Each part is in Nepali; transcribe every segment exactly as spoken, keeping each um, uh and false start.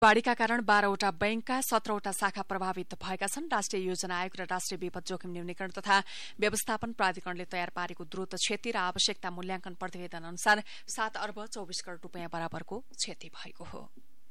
बाढ़ीका कारण बाह्रवटा बैंकका सत्रहवटा शाखा प्रभावित भएका छन्। राष्ट्रिय योजना आयोग र राष्ट्रिय विपद जोखिम न्यूनीकरण तथा व्यवस्थापन प्राधिकरणले तयार पारेको द्रुत क्षति र आवश्यकता मूल्याङ्कन प्रतिवेदन अनुसार सात अर्ब चौबिस करोड़ रूपियाँ बराबरको क्षति भएको हो।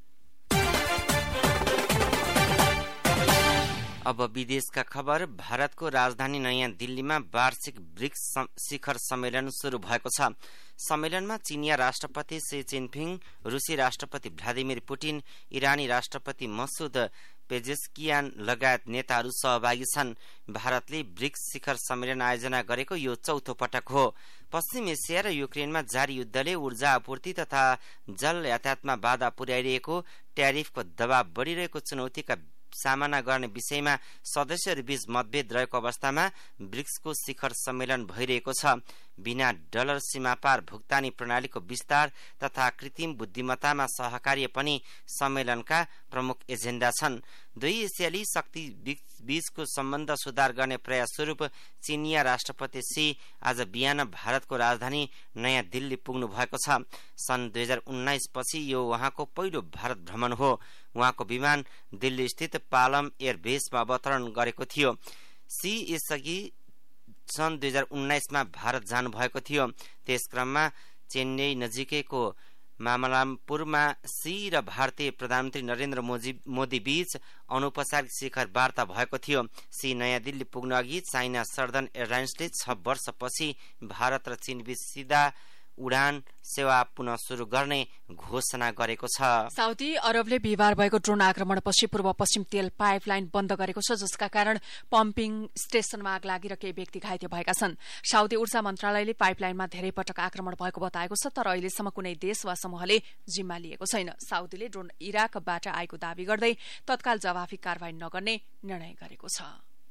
अब विदेशका खबर। भारतको राजधानी नयाँ दिल्लीमा वार्षिक ब्रिक्स शिखर सम्मेलन शुरू भएको छ। सम्मेलनमा चीनिया राष्ट्रपति सी जिनपिङ, रुसी राष्ट्रपति भ्लादिमिर पुटिन, इरानी राष्ट्रपति मसुद पेजेस्कियान लगायत नेताहरू सहभागी छन्। भारतले ब्रिक्स शिखर सम्मेलन आयोजना गरेको यो चौथो पटक हो। पश्चिम एसिया र युक्रेनमा जारी युद्धले ऊर्जा आपूर्ति तथा जल यातायातमा बाधा पुर्याइरहेको, ट्यारिफको दबाव बढ़िरहेको चुनौतीका सामना गर्ने विषयमा सदस्यहरूबीच मतभेद रहेको अवस्थामा ब्रिक्सको शिखर सम्मेलन भइरहेको छ। बिना डलर सीमापार भुक्तानी प्रणालीको विस्तार तथा कृत्रिम बुद्धिमत्तामा सहकार्य पनि सम्मेलनका प्रमुख एजेन्डा छन्। दुई एसियाली शक्ति बीचको सम्बन्ध सुधार गर्ने प्रयास स्वरूप चीनिया राष्ट्रपति सी आज बिहान भारतको राजधानी नयाँ दिल्ली पुग्नु भएको छ। सन् दुई हजार उन्नाइस पछि यो उहाँको पहिलो भारत भ्रमण हो। उहाँको विमान दिल्ली स्थित पालम एयरबेसमा अवतरण गरेको थियो। सी यसअघि सन् दुई हजार उन्नाइसमा भारत जानुभएको थियो। त्यसक्रममा चेन्नई नजिकैको मामलापुरमा सी र भारतीय प्रधानमन्त्री नरेन्द्र मोदी बीच अनौपचारिक शिखर वार्ता भएको थियो। सी नयाँ दिल्ली पुग्न अघि चाइना सर्दर्न एयरलाइन्सले छ वर्षपछि भारत र चीन बीच सीधा उडान सेवा पुनः शुरू गर्ने घोषणा गरेको छ। साउदी अरबले बिहिबार भएको ड्रोन आक्रमणपछि पूर्व पश्चिम तेल पाइपलाइन बन्द गरेको छ, जसका कारण पम्पिङ स्टेशनमा आग लागेर केही व्यक्ति घाइते भएका छन्। साउदी ऊर्जा मन्त्रालयले पाइपलाइनमा धेरै पटक आक्रमण भएको बताएको छ, तर अहिलेसम्म कुनै देश वा समूहले जिम्मा लिएको छैन। साउदीले ड्रोन इराकबाट आएको दावी गर्दै तत्काल जवाफी कारवाही नगर्ने निर्णय गरेको छ।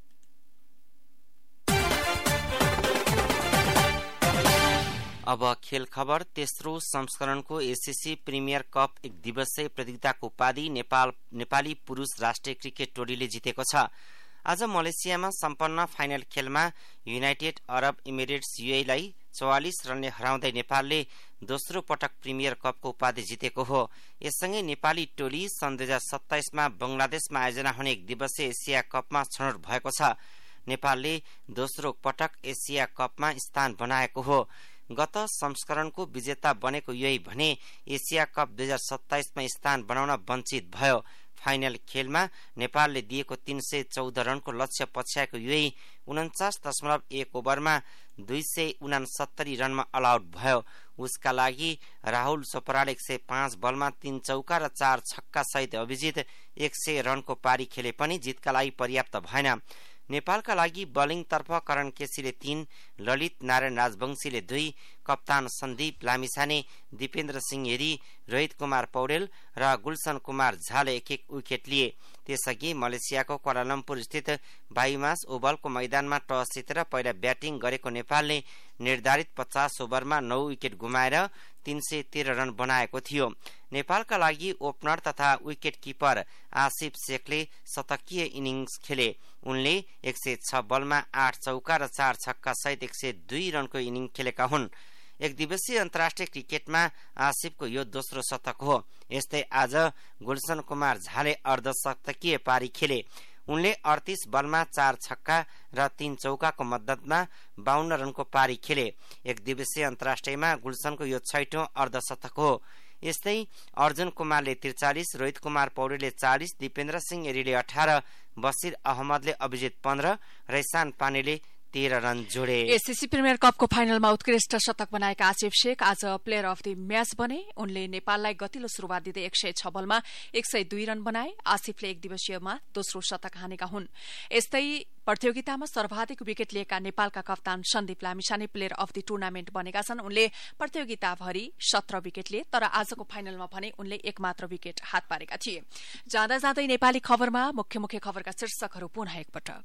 अब खेल खबर। तेस्रो संस्करणको एससीसी प्रिमियर कप एक दिवसीय प्रतियोगिताको उपाधि नेपाल नेपाली पुरुष राष्ट्रिय क्रिकेट टोलीले जितेको छ। आज मलेसियामा सम्पन्न फाइनल खेलमा युनाइटेड अरब इमिरेट्स यूएईलाई चौवालिस रनले हराउँदै नेपालले दोस्रो पटक प्रिमियर कपको उपाधि जितेको हो। यससँगै नेपाली टोली सन् दुई हजार सत्ताइसमा बंगलादेशमा आयोजना हुने एक दिवसीय एसिया कपमा छनौट भएको छ। नेपालले दोस्रो पटक एसिया कपमा स्थान बनाएको हो। गत संस्करणको विजेता बनेको यूएई भने एसिया कप दुई हजार सत्ताइसमा स्थान बनाउन वञ्चित भयो। फाइनल खेलमा नेपालले दिएको तीन सय चौध रनको लक्ष्य पछ्याएको यूएई उन्चास दशमलव एक ओभरमा दुई सय उनासत्तरी रनमा अल आउट भयो। उसका लागि राहुल चोपड़ाले एक सय पाँच बलमा तीन चौका र चार छक्का सहित अभिजित एक सय रनको पारी खेले पनि जितका लागि पर्याप्त भएन। नेपालका लागि बलिङतर्फ करण केसीले तीन, ललित नारायण राजवंशीले दुई, कप्तान सन्दीप लामिछाने, दिपेन्द्र सिंह हेरी, रोहित कुमार पौडेल र गुलशन कुमार झाले एक एक विकेट लिए। त्यसअघि मलेसियाको क्वालालम्पुर स्थित बाइमास ओभलको मैदानमा टस जितेर पहिला ब्याटिङ गरेको नेपालले निर्धारित पचास ओभरमा नौ विकेट गुमाएर तीन सय तेह्र रन बनाएको थियो। नेपालका लागि ओपनर तथा विकेट किपर आसिफ शेखले शतकीय इनिङ्स खेले। उनले एक सय छ बलमा आठ चौका र चार छक्का सहित एक सय दुई रनको इनिङ्स खेलेका हुन्। एक दिवसीय अन्तर्राष्ट्रिय क्रिकेटमा आसिफको यो दोस्रो शतक हो। यस्तै आज गुलशन कुमार झाले अर्धशतकीय पारी खेले। उनले अडतीस बलमा चार छक्का र तीन चौकाको मद्दतमा बाहन्न रनको पारी खेले। एक दिवसीय अन्तर्राष्ट्रियमा गुलशनको यो छैटौं अर्धशतक हो। यस्तै अर्जुन कुमारले त्रिचालिस, रोहित कुमार पौडेलले चालिस, दिपेन्द्र सिंह एरीले अठार, बसिर अहमदले अभिजित पन्ध्र र इसान पानीले तेह्र रन जोडे। एससीसी प्रिमियर कपको फाइनलमा उत्कृष्ट शतक बनाएका आसिफ शेख आज प्लेयर अफ द म्याच बने। उनले नेपाललाई गतिलो शुरूआत दिँदै एक सय छ बलमा एक सय दुई रन बनाए। आसिफले एक दिवसीयमा दोस्रो शतक हानेका हुन्। यस्तै प्रतियोगितामा सर्वाधिक विकेट लिएका नेपालका कप्तान Sandeep Lamichhane player of the tournament बनेका छन्। उनले प्रतियोगिताभरि सत्र विकेट लिए, तर आजको फाइनलमा भने उनले एकमात्र विकेट हात पारेका थिए। जाँदा जाँदै नेपाली खबरमा मुख्य मुख्य खबरका शीर्षकहरू पुनः एकपटक।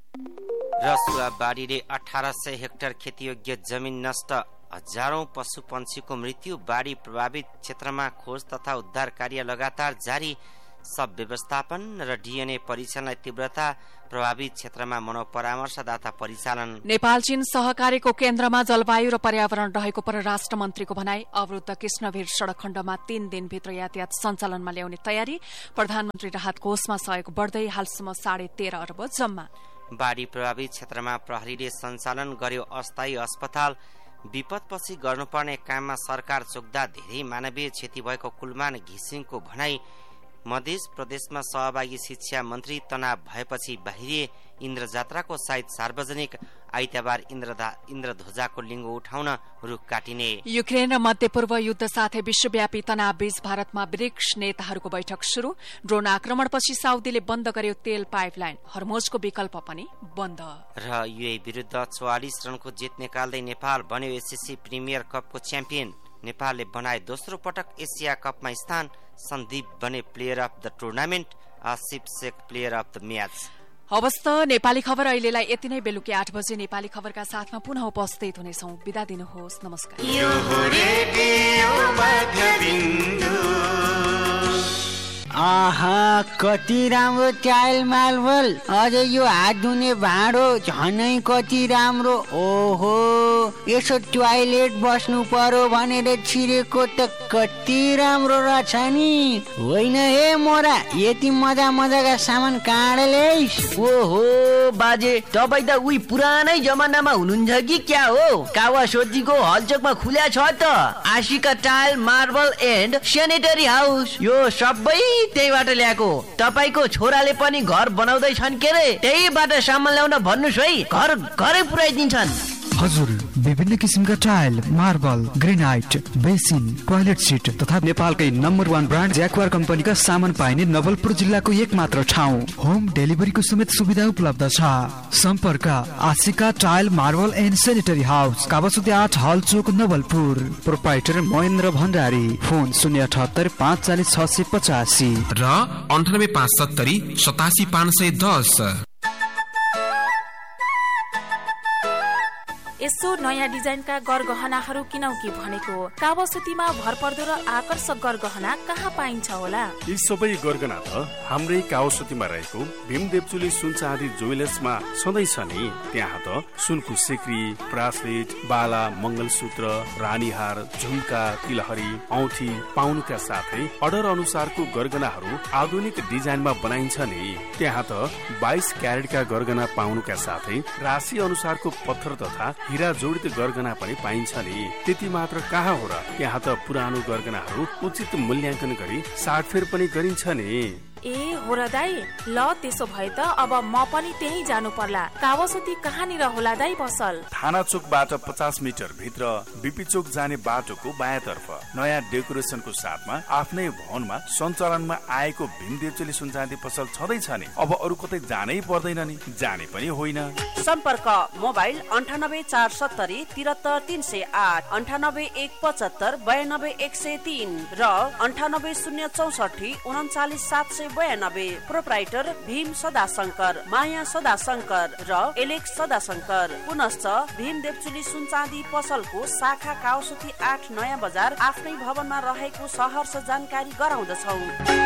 रसुवा बाढीले अठारह सय हेक्टर खेतीयोग्य जमिन नष्ट, हजारौं पशु पन्छीको मृत्यु। बाढी प्रभावित क्षेत्रमा खोज तथा उद्धार कार्य लगातार जारी। सब व्यवस्थापन र डीएनए परीक्षणलाई तीव्रता प्रभावित क्षेत्रमा मनोपरामर्शदाता परिचालन। नेपाल चीन सहकारीको केन्द्रमा जलवायु र पर्यावरण रहेको परराष्ट्र मन्त्रीको भनाई। अवरुद्ध कृष्णभिर सड़क खण्डमा तीन दिनभित्र यातायात सञ्चालनमा ल्याउने तयारी। प्रधानमन्त्री राहत कोषमा सहयोग बढ्दै हालसम्म साढे तेह्र अर्ब जम्मा। बाढ़ी प्रभावित क्षेत्रमा प्रहरीले सञ्चालन गर्यो अस्थायी अस्पताल। विपदपछि गर्नुपर्ने काममा सरकार चोक्दा धेरै मानवीय क्षति भएको कुलमान घिसिङको भनाई। मध्य प्रदेशमा सहभागी शिक्षा मन्त्री तनाव भएपछि बाहिरिए। इन्द्र जात्राको साइत सार्वजनिक। आइतबार इन्द्रध्वजाको लिङ्गो उठाउन रुख काटिने। युक्रेन र मध्यपूर्व युद्ध साथै विश्वव्यापी तनावबीच भारतमा ब्रिक्स नेताहरूको बैठक शुरू। ड्रोन आक्रमणपछि साउदीले बन्द गर्यो तेल पाइपलाइन। हर्मोजको विकल्प पनि बन्द। र युए विरुद्ध चौवालिस रनको जित निकाल्दै नेपाल बन्यो एसएससी प्रिमियर कपको च्याम्पियन। नेपालले बनाए दोस्रो पटक एसिया कपमा स्थान। सन्दीप बने player of the tournament. Asif Sheikh player of the match. हवस् त नेपाली खबर अहिलेलाई यति नै। बेलुकी आठ बजे नेपाली खबरका साथमा पुनः उपस्थित हुनेछौँ। बिदा दिनुहोस्, नमस्कार। आहा कति राम्रो टाइल मार्बल। अझ यो हात धुने भाँडो झनै कति राम्रो। ओहो यसो टोयलेट बस्नु पर्यो भनेर छिरेको त कति राम्रो रहेछ नि। होइन हे मोरा, यति मजा मजाका सामान कहाँ ल्याइस्? ओहो बाजे, तपाईँ त उही पुरानै जमानामा हुनुहुन्छ कि क्या हो? कावासोतीको हलचोकमा खुल्या छ त Ashika tile marble and sanitary house. यो सबै त्यहीबाट ल्याएको। तपाईको छोराले पनि घर बनाउँदैछन् के रे? त्यहीबाट सामान ल्याउन भन्नुस् है, घर घरै पुर्याइदिन्छन्। हजुर, विभिन्न किसिमका tile, marble, granite, basin, toilet seat तथा नेपालकै नम्बर वान ब्रान्ड ज्याक्वार कम्पनीका सामान पाइने नवलपुर जिल्लाको एक मात्र ठाउँ। होम डेलिभरीको समेत सुविधा उपलब्ध छ। सम्पर्क Ashika tile marble and sanitary house, कावासुती आठ हल चोक नवलपुर। प्रोप्राइटर महेन्द्र भण्डारी। फोन शून्य अठहत्तर पाँच चालिस छ सय पचासी र अन्ठानब्बे पाँच सत्तरी सतासी पाँच सय दस। यसो नयाँ डिजाइनका गरगहनाहरू किनौ कि भनेको। कावासुतीमा भरपर्दो र आकर्षक गरगहना कहाँ पाइन्छ होला? यी सबै गरगहना त हाम्रै कावासुतीमा रहेको भीमदेवचुली सुन चाँदी ज्वेलर्समा सधैँ छ नि। त्यहाँ त सुनको सिक्री, ब्रासलेट, बाला, मङ्गलसूत्र, रानीहार, झुम्का, तिलहरी, औँठी पाउनुका साथै अर्डर अनुसारको गरगहनाहरू आधुनिक डिजाइनमा बनाइन्छ नि। त्यहाँ त बाइस क्यारेटका गरगहना पाउनुका साथै राशि अनुसारको पत्थर तथा हिरा जोडित गरगहना पनि पाइन्छ नि। त्यति मात्र कहाँ हो र, यहाँ त पुरानो गरगहनाहरू उचित मूल्याङ्कन गरी साटफेर पनि गरिन्छ नि। ए हो र दाई, ल त्यसो भए त अब म पनि त्यही जानु पर्ला। कावासुती कहाँनिर होला दाई पसल? थाना चोकबाट पचास मिटर भित्र बीपी चोक जाने बाटोको बायाँतर्फ नयाँ डेकोरेसनको साथमा आफ्नै भवनमा सञ्चालनमा आएको भीमदेवचुली सुनचाँदी पसल छँदैछ नि। अब अरू कतै जानै पर्दैन नि, जाने पनि होइन। सम्पर्क मोबाइल अन्ठानब्बे चार सत्तरी तिहत्तर तीन सय आठ, अन्ठानब्बे एक पचहत्तर बयानब्बे एक सय तीन र अन्ठानब्बे शून्य चौसठी उन्चालिस सात सय बयानब्बे। प्रोप्राइटर भीम सदाशंकर, माया सदाशंकर र एलेक्स सदाशंकर। पुनश्च भीम देवचुली सुनचाँदी पसलको शाखा कावासुती आठ नयाँ बजार आफ्नै भवनमा रहेको सहर्ष जानकारी गराउँदछौ।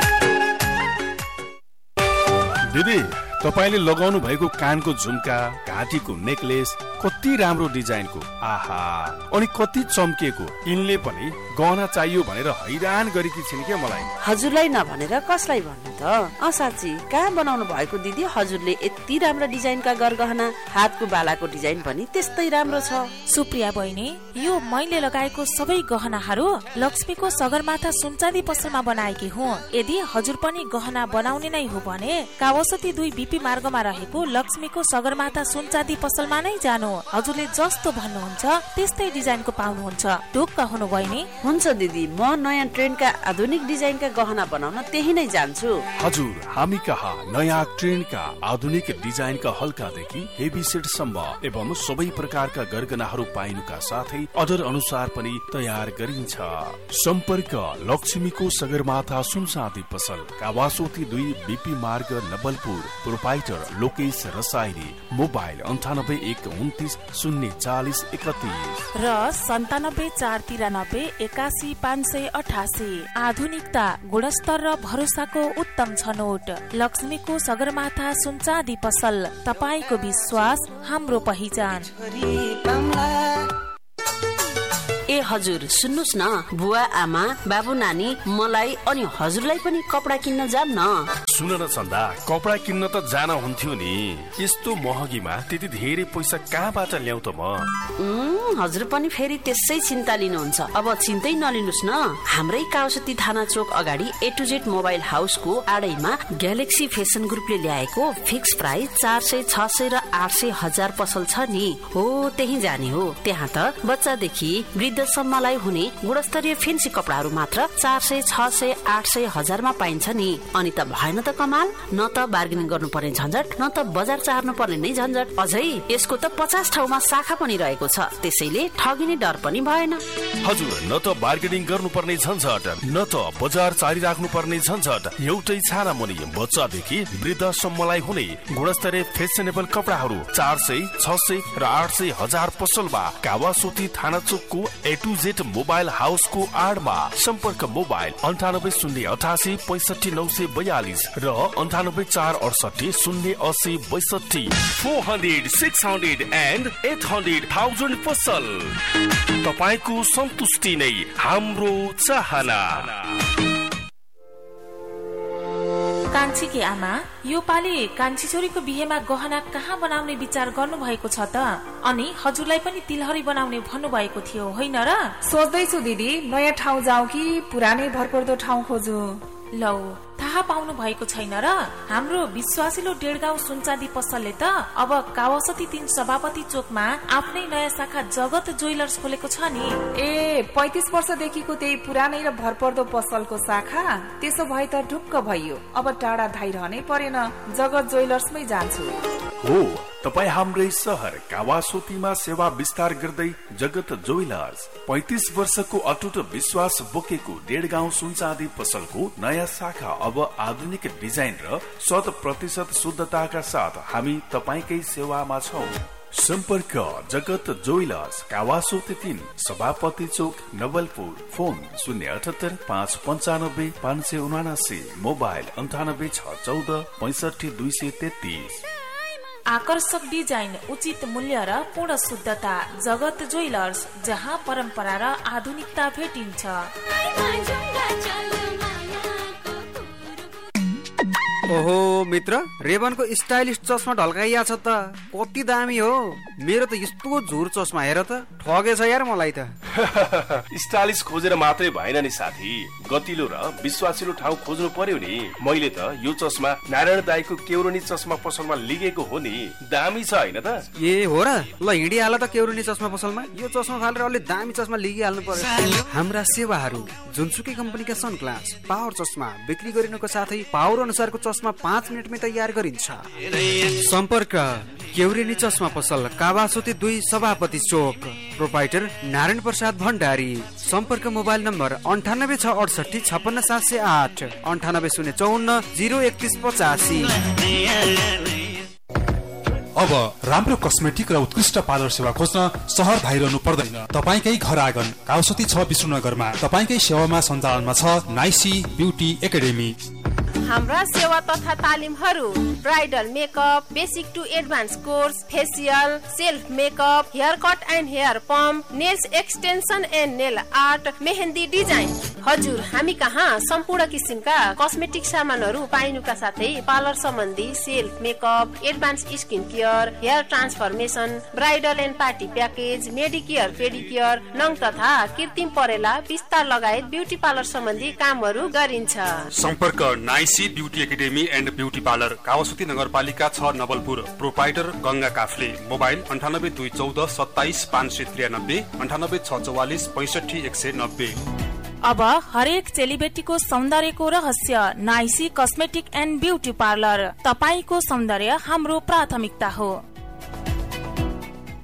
दिदी, तपाईले लगाउनु भएको कानको झुम्का, घाँटीको नेकलेस कति राम्रो डिजाइनको। आहा, अनि कति चम्किएको। यिनले पनि गहना चाहियो भनेर हैरान गरेकी छिन् के मलाई। हजुरलाई नभनेर कसलाई भन्नु त? असाची कहाँ बनाउनु भएको दिदी? हजुरले यति राम्रो डिजाइनका गरगहना, हातको बालाको डिजाइन पनि त्यस्तै राम्रो छ। सुप्रिया बहिनी, यो मैले लगाएको सबै गहनाहरू लक्ष्मीको सगरमाथा सुनचाँदी पसलमा बनाएकी हुँ। यदि हजुर पनि गहना बनाउने नै हो भने कावासुती दुई बीपी मार्गमा रहेको लक्ष्मीको सगरमाथा सुनचाँदी पसलमा नै जानु। हजुरले जस्तो भन्नुहुन्छ त्यस्तै डिजाइनको पाउनुहुन्छ। ढुक्क हुनु बहिनी? हुन्छ दिदी, म नयाँ ट्रेन्डका आधुनिक डिजाइनका गहना बनाउन त्यही नै जान्छु। हजुर, हामी कहाँ नयाँ ट्रेन्डका आधुनिक डिजाइनका हल्कादेखि हेभी सेटसम्म एवं सबै प्रकारका गरगहनाहरू पाइनुका साथै अर्डर अनुसार पनि तयार गरिन्छ। सम्पर्क लक्ष्मीको सगरमाथा सुनचाँदी पसल, कावासुती दुई बीपी मार्ग नवलपुर। प्रोपाइटर लोकेश रसाइली। मोबाइल अन्ठानब्बे एक उन्तिस शून्य चालिस एकतिस र सन्तानब्बे चार तिरानब्बे एकासी पाँच सय अठासी। आधुनिकता, गुणस्तर र भरोसाको उत्तम छनौट। लक्ष्मीको सगरमाथा सुनचाँदी पसल, तपाईको विश्वास हाम्रो पहिचान। ए हजुर सुन्नुस् न, बुवा आमा बाबु नानी मलाई अनि हजुरलाई पनि कपडा किन्न जाम न। सुन न चन्दा, कपडा किन्न त जान हुन्थ्यो नि, यस्तो महँगीमा त्यति धेरै पैसा कहाँबाट ल्याउ त म? हजुर पनि फेरि त्यसै चिन्ता लिनुहुन्छ। अब चिन्तै नलिनुस् न, हाम्रै काउसती थाना चोक अगाडि ए to Z mobile हाउसको आडैमा galaxy fashion ग्रुपले ल्याएको फिक्स प्राइस चार सय छ सय र आठ सय हजार पसल छ नि। हो त्यही जाने हो। त्यहाँ त बच्चादेखि वृद्धसम्मलाई हुने गुणस्तरीय फेन्सी कपडाहरू मात्र चार सय छ सय आठ सय हजारमा पाइन्छ नि। अनि त भएन त कमाल, न त बार्गेनिङ गर्नुपर्ने झन्झट, न त बजार चार्नु पर्ने नै झन्झट। अझै यसको त पचास ठाउँमा शाखा पनि रहेको छ, त्यसैले ठगिने डर पनि भएन। हजुर, न त बार्गेनिङ गर्नुपर्ने झन्झट, न त बजार चारिराख्नु पर्ने झन्झट। एउटै छाना मुनि बच्चादेखि वृद्धसम्मलाई हुने गुणस्तरीय फेसनेबल कपडाहरू चार सय छ सय र आठ सय हजार पसलमा कावासोती थाना चोकको ए टु जेड मोबाइल हाउसको आडमा। सम्पर्क मोबाइल अन्ठानब्बे शून्य अठासी पैसठी नौ सय बयालिस र अन्ठानब्बे चार अडसठी शून्य असी बैसठी। Four hundred six hundred and at hundred thousand पसल। तपाईँको सन्तुष्टि नै हाम्रो चाहना। कान्छीकी आमा, यो पालि कान्छी छोरीको बिहेमा गहना कहाँ बनाउने विचार गर्नु भएको छ त? अनि हजुरलाई पनि तिलहरी बनाउने भन्नु भएको थियो होइन र? सोच्दैछु दिदी, नयाँ ठाउँ जाऊ कि पुरानै भरपर्दो ठाउँ खोजु। लौ, थाहा पाउनु भएको छैन र? हाम्रो विश्वासिलो डेढगाउँ सुनचाँदी पसलले त अब कावासती तीन सभापति चोकमा आफ्नै नयाँ शाखा जगत ज्वेलर्स खोलेको छ नि। ए, पैंतिस वर्षदेखिको त्यही पुरानै र भरपर्दो पसलको शाखा? त्यसो भए त ढुक्क भइयो। अब टाढा धाइरहनै परेन, जगत ज्वेलर्समै जान्छु। हो, तपाईँ हाम्रै सहर कावासोतीमा सेवा विस्तार गर्दै जगत ज्वेलर्स पैंतिस वर्षको अटुट विश्वास बोकेको डेढगाउँ सुनचाँदी पसलको नयाँ शाखा अब आधुनिक डिजाइन र शत प्रतिशत शुद्धताका साथ हामी तपाईँकै सेवामा छौं। सम्पर्क जगत ज्वेलर्स कावासोती तीन सभापति चोक नवलपुर। फोन शून्य अठहत्तर पाँच पन्चानब्बे पाँच सय उनासी। मोबाइल अन्ठानब्बे छ चौध पैंसठी दुई सय तेत्तीस। आकर्षक डिजाइन, उचित मूल्य र पूर्ण शुद्धता। जगत ज्वेलर्स, जहाँ परम्परा र आधुनिकता भेटिन्छ। ओहो मित्र, रेबनको स्टाइलिश चस्मा ढल्काइया छ त, कति दामी हो। मेरो त यस्तो झुर चस्मा हेर त, ठगेछ यार मलाई त। स्टाइलिश खोजेर मात्रै भएन नि साथी, गतिलो र विश्वासिलो ठाउँ खोज्नु पर्यो नि। मैले त यो चस्मा नारायण दाईको केउरनी चस्मा पसलमा लिगेको हो नि, दामी छ होइन त? ए हो र, ल हिँडिहाल त केउरनी चस्मा पसलमा। यो चस्मा फालेर अलि दामी चस्मा लिगिहाल्नु पर्यो। हाम्रा सेवाहरू जुनसुकै कम्पनीका सनग्लास, पावर चस्मा बिक्री गरिनुको साथै पावर अनुसारको चस्मा पाँच मिनटमै तयार गरिन्छ। सम्पर्क केउरेनी चस्मा पसल, कावासोती दुई सभापति चोक। प्रोपाइटर नारायण प्रसाद भण्डारी। सम्पर्क मोबाइल नम्बर अन्ठानब्बे छ अडसठी छप्पन्न सात सय आठ, अन्ठानब्बे शून्य चौन्न जिरो एकतिस पचासी। अब राम्रो कस्मेटिक र उत्कृष्ट पार्लर सेवा खोज्न सहर धाइरहनु पर्दैन। तपाईकै घर आँगन काउसती छ विष्णुनगरमा तपाईकै सेवामा सञ्चालनमा छ नाइसी ब्युटी एकाडेमी। हाम्रा सेवा तथा तालिमहरू bridal makeup, basic to advance course, facial, self makeup, hair cut and hair pump, nails extension and nail art, mehndi design. हजुर, हामी कहाँ सम्पूर्ण किसिमका कस्मेटिक सामानहरू पाइनुका साथै पार्लर सम्बन्धी self makeup, advance skin care, hair transformation, bridal and party package, Medicare, पेडिकेयर, नङ तथा कृत्रिम परेला, विस्तार लगायत ब्युटी पार्लर सम्बन्धी कामहरू गरिन्छ। सम्पर्क नाइसी beauty academy and beauty parlour, Kawasoti नगरपालिका छ नवलपुर। प्रोपाइटर गंगा काफ्ले। मोबाइल अन्ठानब्बे दुई चौध सत्ताइस पाँच सय त्रियानब्बे, अन्ठानब्बे छ चौवालिस पैंसठी एक सय नब्बे। अब हरेक चेलीबेटीको सौन्दर्यको रहस्य नाइसी कस्मेटिक एन्ड ब्युटी पार्लर। तपाईको सौन्दर्य हाम्रो प्राथमिकता हो।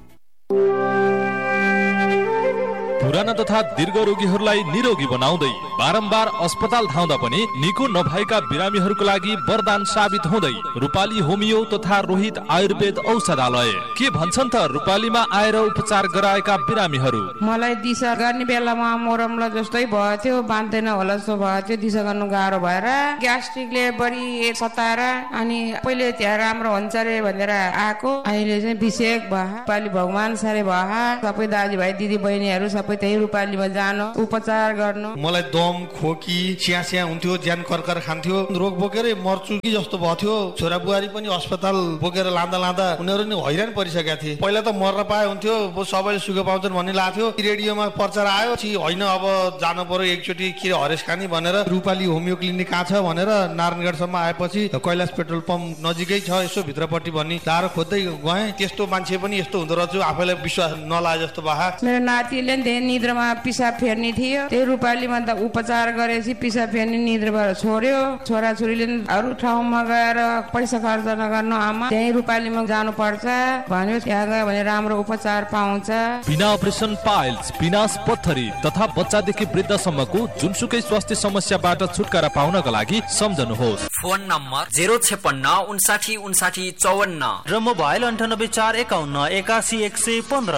पुराना तथा दीर्घ रोगीहरूलाई निरोगी बनाउँदै बारम्बार अस्पताल धाउँदा पनि निको नभएका बिरामीहरूको लागि वरदान साबित हुँदै रूपाली होमियो तथा रोहित आयुर्वेद औषधालय। के भन्छन् त रूपालीमा आएर उपचार गराएका बिरामीहरू? मलाई दिशा गर्ने बेलामा मोरमला जस्तै भयो थियो, बाँध्दैन होला जस्तो भयो थियो, दिशा गर्नु गाह्रो भएर ग्यास्ट्रिकले बढी सताएर अनि पहिले त्यहाँ राम्रो हुन्छ रे भनेर आएको, अहिले चाहिँ विषेक भयो। रूपाली भगवान सारे भयो, सबै दाजुभाइ दिदी बहिनीहरू सबै त्यही रूपालीमा जानु उपचार गर्नु। मलाई दम खोकी स्या स्या हुन्थ्यो, ज्यान कर्कर खान्थ्यो, रोग बोकेरै मर्छु कि जस्तो भयो थियो। छोरा बुहारी पनि अस्पताल बोकेर लाँदा लाँदा उनीहरू नि हैरान परिसकेका थिए। पहिला त मर्न पाए हुन्थ्यो, सबैले सुख पाउँछन् भन्ने लाग्थ्यो। रेडियोमा प्रचार आयो कि होइन अब जानु पर्यो एकचोटि के हरेस खानी भनेर रूपाली होमियो क्लिनिक कहाँ छ भनेर नारायणगढसम्म आएपछि कैलाश पेट्रोल पम्प नजिकै छ यसो भित्रपट्टि भन्ने लाएर खोज्दै गएँ। त्यस्तो मान्छे पनि यस्तो हुँदो रहेछ आफैलाई विश्वास नलागे जस्तो भए। मेरो नातिले धेरै निद्रामा पिसाब फेर्ने थियो, त्यही रूपालीमा त उपचार गरेपछि पिसाब फेर्ने निद्राबाट छोड्यो। छोराछोरीले अरू ठाउँमा गएर पैसा खर्च नगर्नु आमा, त्यही रूपालीमा जानुपर्छ भन्यो। त्यहाँ गयो भने राम्रो उपचार पाउँछ। बिना अपरेसन पाइल्स, विनाश पत्थरी तथा बच्चादेखि वृद्धसम्मको जुनसुकै स्वास्थ्य समस्याबाट छुटकारा पाउनका लागि सम्झनुहोस्। फोन नम्बर जेरो छेपन्न उन्साठी उन्साठी चौवन्न र मोबाइल अन्ठानब्बे चार एकाउन्न एकासी एक सय पन्ध्र।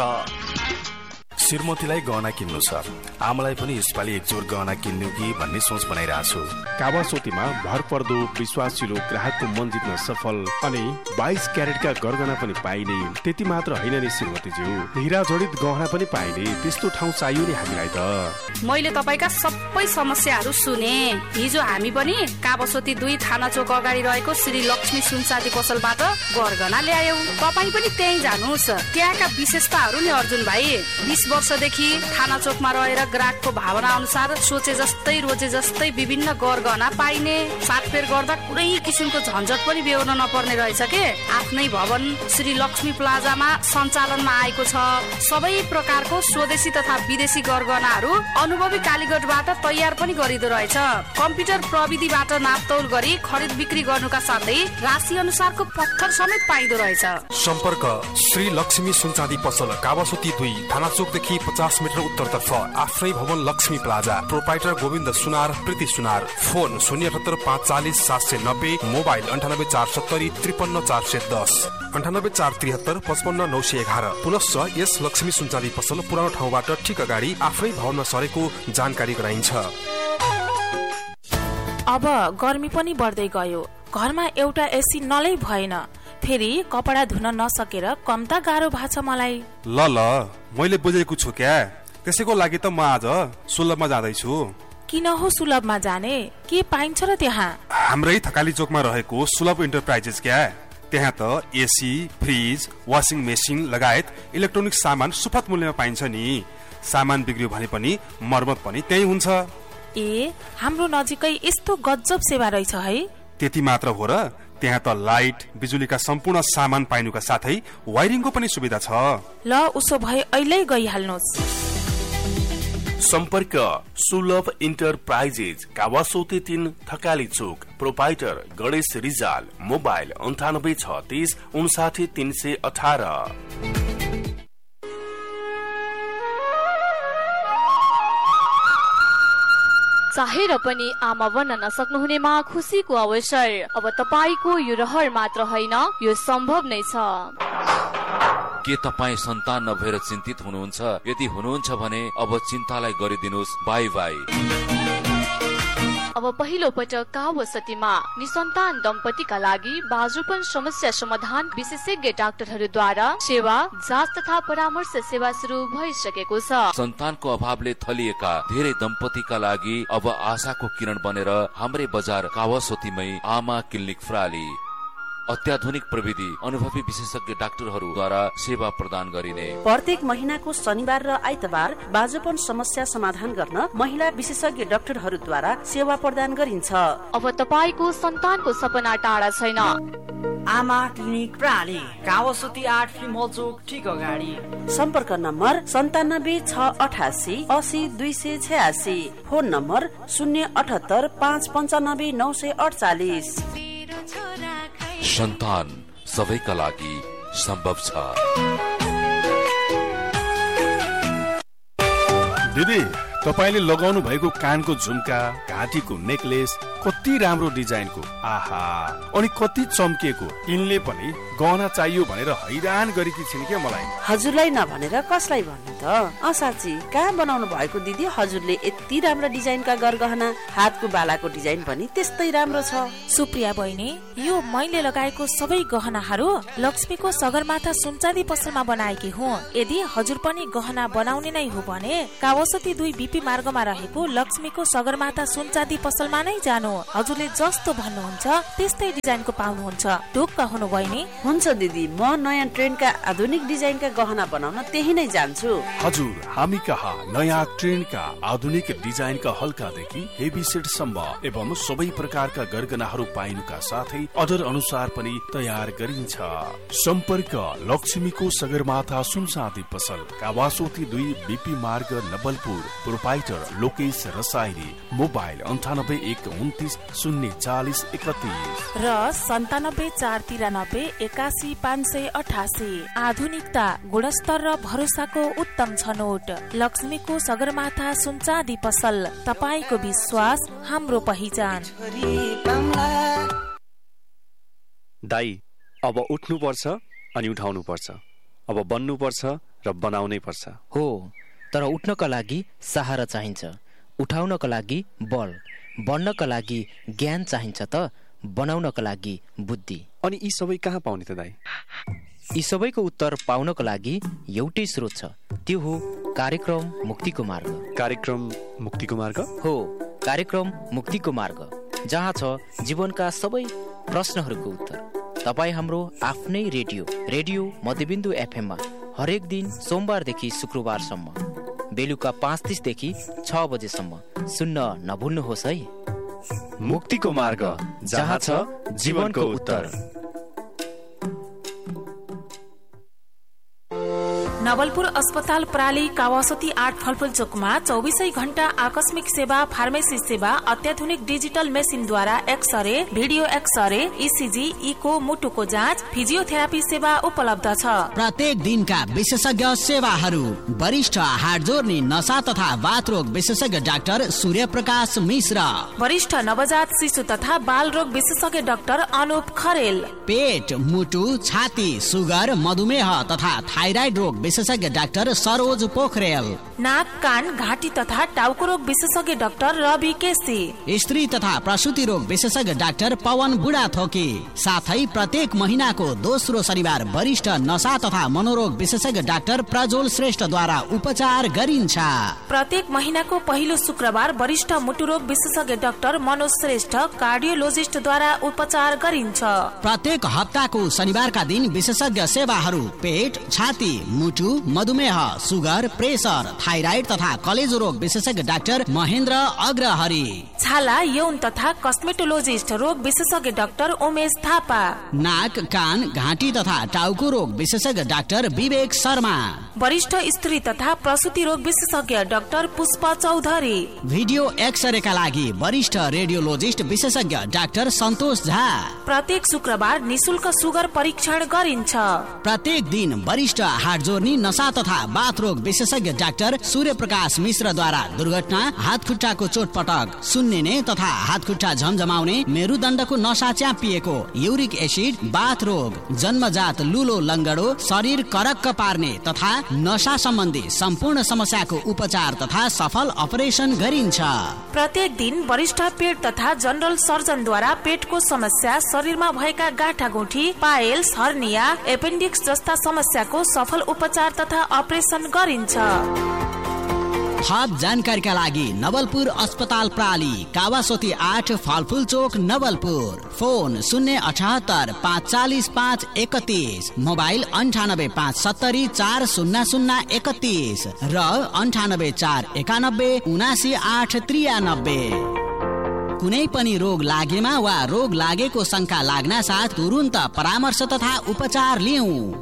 श्रीमतीलाई गहना किन्नु छ, आमालाई पनि यसपालि एकजोर गहना किन्नु कि भन्ने सोच बनाइरहेको छु। कावासोतीमा भरपर्दो विश्वासिलो ग्राहकको मन जित्न सफल अनि बाइस क्यारेटका गरगहना पनि पाइने। त्यति मात्र होइन नि श्रीमतीज्यू, हिरा जडित गहना पनि पाइने त्यस्तो ठाउँ चाहियो नि हामीलाई त। मैले तपाईँका सबै समस्याहरू सुने। हिजो हामी पनि कावासोती दुई थाना चोक अगाडि रहेको श्री लक्ष्मी सुनचाँदी पसलबाट गरगहना ल्यायौँ। तपाईँ पनि त्यहीँ जानुहोस्। त्यहाँका विशेषताहरू नि अर्जुन भाइ, बिस वर्षदेखि थाना चोकमा रहेर ग्राहकको भावना अनुसार सोचे जस्तै रोजे जस्तै विभिन्न गरगहना पाइने। साटफेर गर्दा कुनै किसिमको झन्झट पनि बेहोर्न नपर्ने रहेछ के। आफ्नै भवन श्री लक्ष्मी प्लाजामा सञ्चालनमा आएको छ। सबै प्रकारको स्वदेशी तथा विदेशी गरगहनाहरू अनुभवी कालीगढबाट तयार पनि गरिँदो रहेछ। कम्प्युटर प्रविधिबाट नापतौल गरी खरिद बिक्री गर्नुका साथै राशि अनुसारको पत्थर समेत पाइँदो रहेछ। सम्पर्क श्री लक्ष्मी सुनचाँदी पसल, कावासोती दुई थाना चोक देखि पचास मिटर उत्तरतर्फ, आफ्नै भवन लक्ष्मी प्लाजा। प्रोपाइटर गोविन्द सुनार, प्रीति सुनार। फोन शून्य अठहत्तर पाँच चालिस सात सय नब्बे, मोबाइल अन्ठानब्बे चार सत्तरी त्रिपन्न चार सय दस, अन्ठानब्बे चार त्रिहत्तर पचपन्न नौ सय एघार। पुनश्च यस लक्ष्मी सुनचाँदी पसल पुरानो ठाउँबाट ठिक अगाडि आफ्नै भवनमा सरेको जानकारी गराइन्छ। अब गर्मी पनि बढ्दै गयो, घरमा एउटा एसी नलै भएन, फेरि कपडा धुन नसकेर कम त गाह्रो भएको छ मलाई। ल ल मैले बुझेको छु क्या, त्यसैको लागि त म आज सुलभमा जाँदैछु। किन हो सुलभमा जाने, के पाइन्छ र त्यहाँ? हाम्रै थकाली चोकमा रहेको सुलभ इन्टरप्राइजेस क्या। त्यहाँ त एसी, फ्रिज, वासिङ मेसिन लगायत इलेक्ट्रोनिक सामान सुपथ मूल्यमा पाइन्छ नि। सामान बिग्रियो भने पनि मर्मत पनि त्यही हुन्छ। ए, हाम्रो नजिकै यस्तो गजब सेवा रहेछ है। त्यति मात्र हो र, त्यहाँ त लाइट बिजुलीका सम्पूर्ण सामान पाइनुका साथै वायरिङको पनि सुविधा छ। ल उसो भए अहिले गइहाल्नुहोस्। सम्पर्क सुलभ इन्टरप्राइजेज, कावासोती तीन थकाली चोक। प्रोपाइटर गणेश रिजाल। मोबाइल अन्ठानब्बे छत्तीस उन्साठी तीन सय अठार। चाहेर पनि आमा बन्न नसक्नुहुनेमा खुसीको अवसर। अब तपाईको यो रहर मात्र होइन, यो सम्भव नै छ। के तपाईँ सन्तान नभएर चिन्तित हुनुहुन्छ? यदि हुनुहुन्छ भने अब चिन्तालाई गरिदिनुहोस् बाई बाई। अब पहिलो पटक कावासोतीमा निसन्तान दम्पतिका लागि बाजुपन समस्या समाधान विशेषज्ञ डाक्टरहरूद्वारा सेवा, जाँच तथा परामर्श सेवा सुरु भइसकेको छ। सन्तानको अभावले थलिएका धेरै दम्पतिका लागि अब आशाको किरण बनेर हाम्रै बजार कावासोतीमै आमा क्लिनिक प्राली अत्याधुनिक प्रविधि, अनुभवी विशेषज्ञ डाक्टरहरूद्वारा सेवा प्रदान गरिने। प्रत्येक महिनाको शनिबार र आइतबार बाजुपन समस्या समाधान गर्न महिला विशेषज्ञ डाक्टरहरूद्वारा सेवा प्रदान गरिन्छ। अब तपाईको सन्तानको सपना टाढा छैन। आमा क्लिनिक प्राली, कावासोती आठ फिल्म चोक ठिक अगाडि। सम्पर्क नम्बर सन्तानब्बे छ अठासी असी दुई सय छयासी। फोन नम्बर शून्य अठहत्तर पाँच पन्चानब्बे नौ सय अडचालिस। सन्तान सबैका लागि सम्भव छ। दिदी तपाईले लगाउनु भएको कानको झुम्का, घाँटीको नेकलेस कति राम्रो डिजाइनको, आहा, अनि कति चम्किएको। यिनले पनि गहना चाहियो भनेर हैरान गरेकी छिन् के मलाई। हजुरलाई नभनेर कसलाई भन्नु त? अ साँच्ची कहाँ बनाउनु भएको दिदी? हजुरले यति राम्रो डिजाइनका गरगहना, हातको बालाको डिजाइन पनि त्यस्तै राम्रो छ। सुप्रिया बहिनी, यो मैले लगाएको सबै गहनाहरू लक्ष्मीको सगरमाथा सुनचाँदी पसलमा बनाएकी हुँ। यदि हजुर पनि गहना बनाउने नै हो भने कावासती दुई बीपी मार्गमा रहेको लक्ष्मीको सगरमाथा सुनचाँदी पसलमा नै जानु। हजुरले जस्तो भन्नुहुन्छ त्यस्तै डिजाइनको पाउनुहुन्छ। ढुक्क हुनु बहिनी? हुन्छ दिदी, म नयाँ ट्रेन्डका आधुनिक डिजाइनका गहना बनाउन त्यही नै जान्छु। हजुर, हामी कहाँ नयाँ ट्रेन्डका आधुनिक डिजाइनका हल्कादेखि हेभी सेटसम्म एवं सबै प्रकारका गरगहनाहरू पाइनुका साथै अर्डर अनुसार पनि तयार गरिन्छ। सम्पर्क लक्ष्मीको सगरमाथा सुनचाँदी पसल, कावासोती दुई बीपी मार्ग, नवलपुर। प्रोपाइटर लोकेश रसाइली। मोबाइल अन्ठानब्बे एक उन्तिस शून्य चालिस एकतिस र सन्तानब्बे चार तिरानब्बे एकासी पाँच सय अठासी। आधुनिकता, गुणस्तर र भरोसाको उत्तम छनौट। लक्ष्मीको सगरमाथा सुनचाँदी पसल, तपाईको विश्वास हाम्रो पहिचान। दाई, अब उठ्नु पर्छ अनि उठाउनु पर्छ, अब बन्नु पर्छ र बनाउनै पर्छ। हो, तर उठ्नका लागि सहारा चाहिन्छ, उठाउनका लागि बल, बन्नका लागि ज्ञान चाहिन्छ त बनाउनका लागि बुद्धि। अनि यी सबै कहाँ पाउने त दाई? यी सबैको उत्तर पाउनको लागि एउटै स्रोत छ, त्यो हो कार्यक्रम मुक्तिको मार्ग। कार्यक्रम मुक्तिको मार्ग? हो, कार्यक्रम मुक्तिको मार्ग, जहाँ छ जीवनका सबै प्रश्नहरूको उत्तर। तपाईँ हाम्रो आफ्नै रेडियो रेडियो मध्यबिन्दु एफएममा हरेक दिन सोमबारदेखि शुक्रबारसम्म बेलुका पाँच तिसदेखि छ बजेसम्म सुन्न नभुल्नुहोस् है। मुक्तिको मार्ग, जहाँ छ जीवनको उत्तर। नवलपुर अस्पताल प्राली कावासती आठ फलफुल चोकमा चौबिसै घण्टा आकस्मिक सेवा, फार्मेसी सेवा, अत्याधुनिक digital मेसिनद्वारा x-ray, video x-ray, ECG, eco, मुटुको जाँच, फिजियोथेरापी सेवा उपलब्ध छ। प्रत्येक दिनका विशेषज्ञ सेवाहरू। वरिष्ठ हाड जोर्नी, नसा तथा बाथ रोग विशेषज्ञ डाक्टर सूर्य प्रकाश मिश्र। वरिष्ठ नवजात शिशु तथा बाल रोग विशेषज्ञ डाक्टर अनुप खरेल। पेट, मुटु, छाती, सुगर, मधुमेह तथा थाइराइड रोग विशेषज्ञ डाक्टर सरोज पोखरेल। नाक, कान, घाँटी तथा टाउको रोग विशेषज्ञ डाक्टर रवि केसी। स्त्री तथा प्रसूति रोग विशेषज्ञ डाक्टर पवन बुढाथोकी। साथै प्रत्येक महिनाको दोस्रो शनिबार वरिष्ठ नशा तथा मनोरोग विशेषज्ञ डाक्टर प्रज्वल श्रेष्ठद्वारा उपचार गरिन्छ। प्रत्येक महिनाको पहिलो शुक्रबार वरिष्ठ मुटुरोग विशेषज्ञ डाक्टर मनोज श्रेष्ठ कार्डियोलोजिस्टद्वारा उपचार गरिन्छ। प्रत्येक हप्ताको शनिबारका दिन विशेषज्ञ सेवाहरू पेट, छाती, मुटु, मधुमेह, सुगर, प्रेसर, थाइराइड तथा कलेजो रोग विशेषज्ञ डाक्टर महेन्द्र अग्रहरी। छाला, यौन तथा कस्मेटोलोजिस्ट रोग विशेषज्ञ डाक्टर उमेश थापा। नाक, कान, घाँटी तथा टाउको रोग विशेषज्ञ डाक्टर विवेक शर्मा। वरिष्ठ स्त्री तथा प्रसूति रोग विशेषज्ञ डाक्टर पुष्प चौधरी। भिडियो एक्सरेका लागि वरिष्ठ रेडियोलोजिस्ट विशेषज्ञ डाक्टर सन्तोष झा। प्रत्येक शुक्रबार निशुल्क सुगर परीक्षण गरिन्छ। प्रत्येक दिन वरिष्ठ हाड जोर्नी, नशा तथा बाथ रोग विशेषज्ञ डाक्टर सूर्य प्रकाश मिश्रद्वारा दुर्घटना, हात खुट्टाको चोटपटक, सुन्निने तथा हात खुट्टा झमझमाउने, मेरुदण्डको नशा च्यापिएको, युरिक एसिड, बाथ रोग, जन्मजात लुलो लङ्गडो, शरीर करक्क पार्ने तथा नशा सम्बन्धी सम्पूर्ण समस्याको उपचार तथा सफल अपरेसन गरिन्छ। प्रत्येक दिन वरिष्ठ पेट तथा जनरल सर्जनद्वारा पेटको समस्या, शरीरमा भएका गाँठागुठी, पाइल्स, हर्निया, एपेन्डिक्स जस्ता समस्याको सफल उपचार तथा अपरेसन गरिन्छ। थप जानकारीका लागि नवलपुर अस्पताल प्राली, कावासोती आठ फलफुल चोक, नवलपुर। फोन शून्य अठहत्तर पाँच चालिस पाँच एकतिस, मोबाइल अन्ठानब्बे पाँच सत्तरी चार शून्य शून्य एकतिस र अन्ठानब्बे चार एकानब्बे उनासी आठ त्रियानब्बे। कुनै पनि रोग लागेमा वा रोग लागेको शंका लाग्न साथ तुरुन्त परामर्श तथा उपचार लिऊ।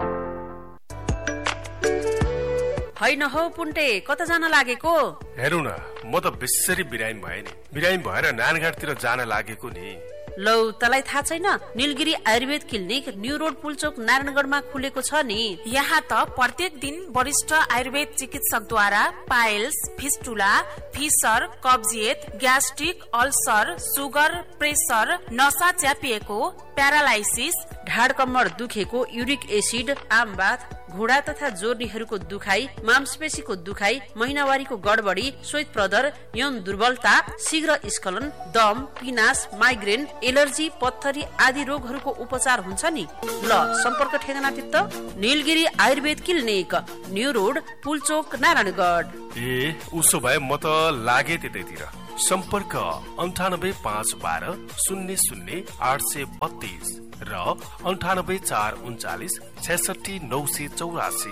होइन हौ पुन्टे, कता जान लागेको? हेरौ न, म त बेसरी बिरामी भए नि। बिरामी भएर नानघाटतिर जान लागेको नि। लौ तलाई थाहा छैन Nilgiri Ayurveda clinic new road Pulchowk नारायणगढमा खुलेको छ नि। यहाँ त प्रत्येक दिन वरिष्ठ आयुर्वेद चिकित्सकद्वारा पाइल्स, फिस्टुला, फिसर, कब्जियत, ग्यास्ट्रिक, अल्सर, सुगर, प्रेसर, नसा च्यापिएको, प्यारालाइसिस, ढाड कम्मर दुखेको, युरिक एसिड, आमबाथ, घुँडा तथा जोर्नीहरूको दुखाइ, मांसपेशीको दुखाइ, महिनावारीको गडबडी, श्वेत प्रदर, यौन दुर्बलता, शीघ्र स्खलन, दम, पिनास, माइग्रेन, एलर्जी, पत्थरी आदि रोगहरूको उपचार हुन्छ नि। ल सम्पर्क ठेगाना तित्त Nilgiri Ayurveda clinic new road Pulchowk Narayangarh. ए उसो भए म त लागे त्यतैतिर। सम्पर्क अन्ठानब्बे पाँच बाह्र शून्य शून्य आठ सय बत्तीस र अन्ठानब्बे चार उन्चालिस छैसठी नौ सय चौरासी।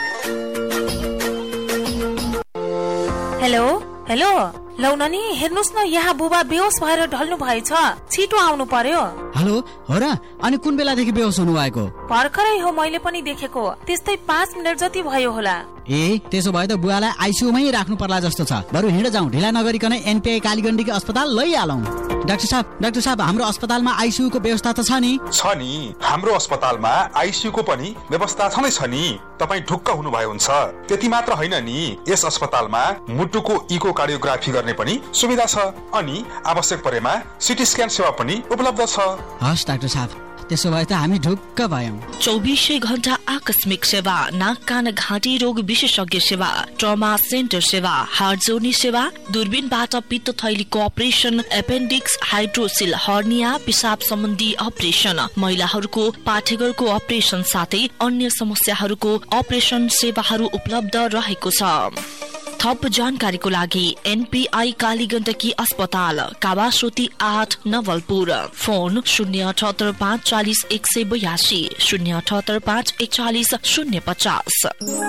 हेलो हेलो लौ नानी हेर्नुस् न, यहाँ बुबा बेहोस भएर ढल्नु भएछ, छिटो आउनु पर्यो। हेलो हो र, अनि कुन बेलादेखि बेहोस हुनु भएको? भर्खरै हो, मैले पनि देखेको, त्यस्तै पाँच मिनट जति भयो होला। ए त्यसो भए त बुवालाई आइसियुमै राख्नु पर्ला जस्तो छ। बरु हिँड जाउँ, ढिला नगरिकन एनपीआई कालीगण्डीको अस्पताल लैहालौँ। डाक्टर साहब डाक्टर साहब हाम्रो अस्पतालमा आइसियू को व्यवस्था त छ नि? छ नि, हाम्रो अस्पतालमा आइसियू को पनि व्यवस्था छँदै छ नि। तपाईँ ढुक्क हुनु भयो हुन्छ। त्यति मात्र होइन नि, यस अस्पतालमा मुटुको इको कार्डियोग्राफी गर्ने पनि सुविधा छ अनि आवश्यक परेमा सिटी स्क्यान सेवा पनि उपलब्ध छ। हस् डाक्टर साहब, त्यसो भए त हामी ढुक्क भयौं। चौबिसै घण्टा आकस्मिक सेवा, नाक कान घाँटी रोग विशेषज्ञ सेवा, ट्रमा सेन्टर सेवा, हार्ट जोड्ने सेवा, दूरबीनबाट पित्त थैलीको अपरेसन, एपेन्डिक्स, हाइड्रोसिल, हर्निया, पिसाब सम्बन्धी अपरेसन, महिलाहरूको पाठेघरको अपरेसन साथै अन्य समस्याहरूको अपरेसन सेवाहरू उपलब्ध रहेको छ। थप जानकारीको लागि एनपीआई कालीगण्डकी अस्पताल, कावासोती आठ, नवलपुर। फोन शून्य अठहत्तर पाँच चालिस एक सय बयासी, शून्य अठहत्तर पाँच एकचालिस शून्य पचास।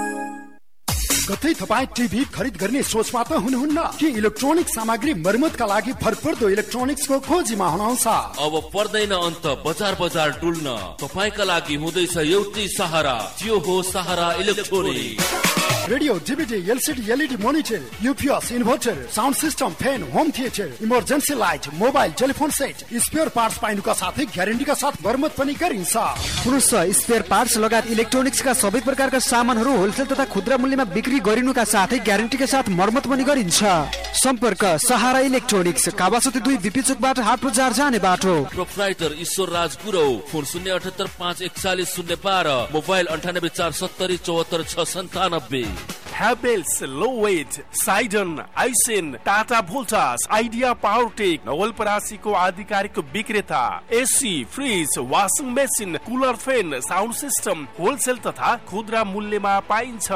कतै तपाईँ टिभी खरिद गर्ने सोचमा त हुनुहुन्न कि इलेक्ट्रोनिक सामग्री मर्मतका लागि भरपर्दो इलेक्ट्रोनिक्सको खोजीमा हुनुहुन्छ? अब पर्दैन अन्त बजार बजार डुल्न। तपाईँका लागि हुँदैछ एउटै सहारा, त्यो हो सहारा electronics. Radio, DVD, LCD, LED monitor, UPS, inverter, sound system, fan, home theatre, emergency light, mobile, telephone set, spare parts पाइनुका साथै ग्यारेन्टीका साथ मर्मत पनि गरिन्छ। पुरुष स्पेयर पार्ट्स लगायत इलेक्ट्रोनिक्सका सबै प्रकारका सामानहरू होलसेल तथा खुद्रा मूल्यमा बिक्री गरिनुका साथै ग्यारेन्टीका साथ मर्मत पनि गरिन्छ। सम्पर्क सहारा इलेक्ट्रोनिक्स, कावासोती दुई, बिपी चोकबाट हाट बजार जाने बाटो। प्रोप्राइटर ईश्वर राज गुरौ। फोन शून्य अठहत्तर पाँच एकचालिस शून्य बाह्र, मोबाइल अन्ठानब्बे चार सत्तरी चौहत्तर छ सन्तानब्बे। Havells, Lowe's, Sidon, Aisin, Tata Voltas, Idea Powertech, नवलपरासीको आधिकारिक विक्रेता। AC, fridge, washing machine, cooler, fan, sound system wholesale तथा खुद्रा मूल्यमा पाइन्छ।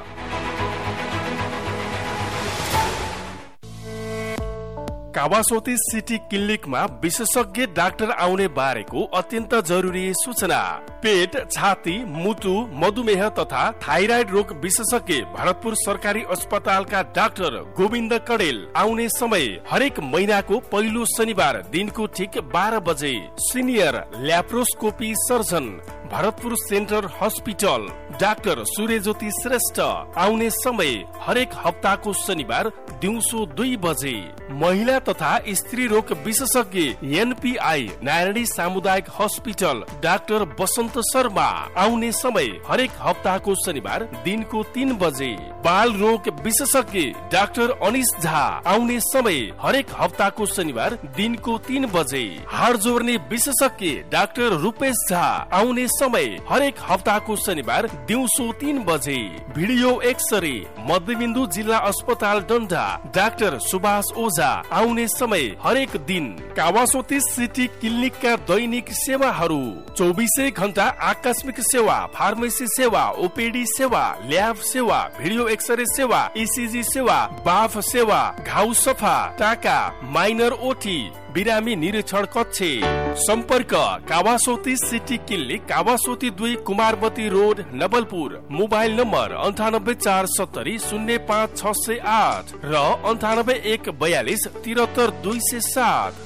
कावासोती सिटी क्लिनिकमा विशेषज्ञ डाक्टर आउने बारेको अत्यन्त जरुरी सूचना। पेट, छाती, मुटु, मधुमेह तथा थाइराइड रोग विशेषज्ञ भरतपुर सरकारी अस्पतालका डाक्टर गोविन्द कडेल आउने समय हरेक महिनाको पहिलो शनिबार दिनको ठिक बाह्र बजे। Senior laparoscopy surgeon Bharatpur centre hospital doctor सूर्यज्योति Shrestha आउने समय हरेक हप्ताको शनिबार दिउँसो दुई बजे। महिला तथा स्त्री रोग विशेषज्ञ एनपीआई नारायणी सामुदायिक हस्पिटल डाक्टर बसन्त शर्मा आउने समय हरेक हप्ताको शनिबार दिनको तीन बजे। बाल रोग विशेषज्ञ डाक्टर अनिश झा आउने समय हरेक हप्ताको शनिबार दिनको तीन बजे। हाड जोड्ने विशेषज्ञ डाक्टर रूपेश झा आउने समय हरेक हप्ताको शनिबार दिउँसो तीन बजे। भिडियो एक्सरे मध्यबिन्दु जिल्ला अस्पताल डन्डा डाक्टर सुभाष ओझा आउने समय हरेक दिन। कावासोती सिटी क्लिनिकका दैनिक सेवाहरू चौबिसै घण्टा आकस्मिक सेवा, फार्मेसी सेवा, ओपीडी सेवा, ल्याब सेवा, भिडियो एक्सरे सेवा, ईसीजी सेवा, बाफ सेवा, घाउ सफा, टाका, माइनर ओटी, बिरामी निरीक्षण कक्ष। सम्पर्क कावासोती सिटी क्लिनिक, कावासोती दुई, कुमारवती रोड, नवलपुर। मोबाइल नम्बर अन्ठानब्बे चार सत्तरी शून्य पाँच छ सय आठ र अन्ठानब्बे एक बयालिस तिहत्तर दुई सय सात।